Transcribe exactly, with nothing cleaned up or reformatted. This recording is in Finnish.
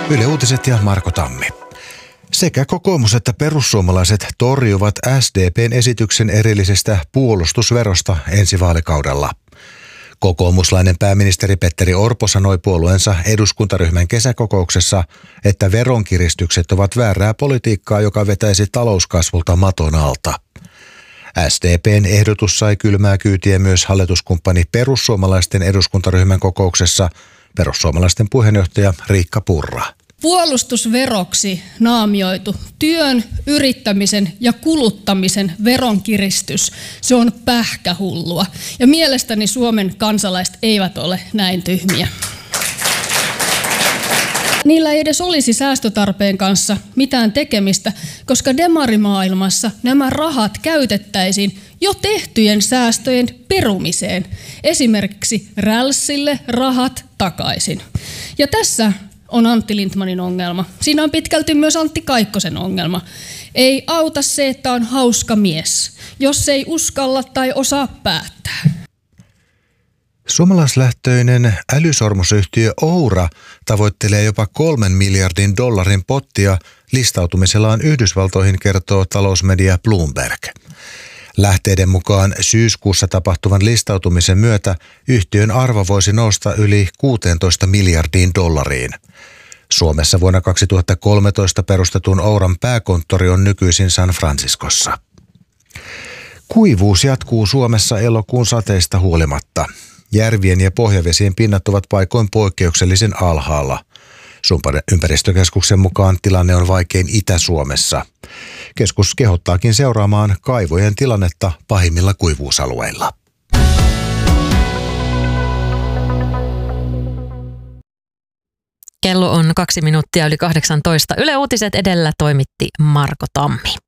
Yle Uutiset ja Marko Tammi. Sekä kokoomus että perussuomalaiset torjuvat S D P:n esityksen erillisestä puolustusverosta ensi vaalikaudella. Kokoomuslainen pääministeri Petteri Orpo sanoi puolueensa eduskuntaryhmän kesäkokouksessa, että veronkiristykset ovat väärää politiikkaa, joka vetäisi talouskasvulta maton alta. S D P:n ehdotus sai kylmää kyytiä myös hallituskumppani perussuomalaisten eduskuntaryhmän kokouksessa, perussuomalaisten puheenjohtaja Riikka Purra. Puolustusveroksi naamioitu työn, yrittämisen ja kuluttamisen veronkiristys, se on pähkähullua. Ja mielestäni Suomen kansalaiset eivät ole näin tyhmiä. Niillä ei edes olisi säästötarpeen kanssa mitään tekemistä, koska demarimaailmassa nämä rahat käytettäisiin jo tehtyjen säästöjen perumiseen. Esimerkiksi rälssille rahat takaisin. Ja tässä on Antti Lindtmanin ongelma. Siinä on pitkälti myös Antti Kaikkosen ongelma. Ei auta se, että on hauska mies, jos ei uskalla tai osaa päättää. Suomalaislähtöinen älysormusyhtiö Oura tavoittelee jopa kolmen miljardin dollarin pottia listautumisellaan Yhdysvaltoihin, kertoo talousmedia Bloomberg. Lähteiden mukaan syyskuussa tapahtuvan listautumisen myötä yhtiön arvo voisi nousta yli kuusitoista miljardiin dollariin. Suomessa vuonna kaksituhattakolmetoista perustetun Ouran pääkonttori on nykyisin San Franciscossa. Kuivuus jatkuu Suomessa elokuun sateista huolimatta. Järvien ja pohjavesien pinnat ovat paikoin poikkeuksellisen alhaalla. Sumpan ympäristökeskuksen mukaan tilanne on vaikein Itä-Suomessa. Keskus kehottaakin seuraamaan kaivojen tilannetta pahimmilla kuivuusalueilla. Kello on kaksi minuuttia yli kahdeksantoista. Yle Uutiset edellä toimitti Marko Tammi.